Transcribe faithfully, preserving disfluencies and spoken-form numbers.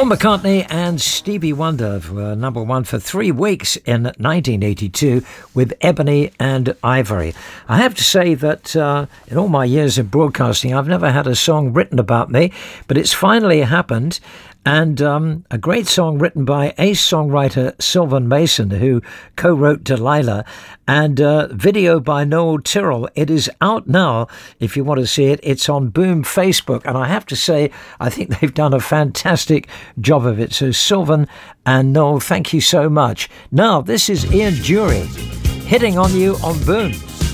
Paul McCartney and Stevie Wonder were number one for three weeks in nineteen eighty-two with Ebony and Ivory. I have to say that uh, in all my years of broadcasting, I've never had a song written about me, but it's finally happened. And um, a great song written by ace songwriter Sylvan Mason, who co-wrote Delilah, and uh, video by Noel Tyrrell. It is out now if you want to see it. It's on Boom Facebook. And I have to say, I think they've done a fantastic job of it. So Sylvan and Noel, thank you so much. Now, this is Ian Dury hitting on you on Boom.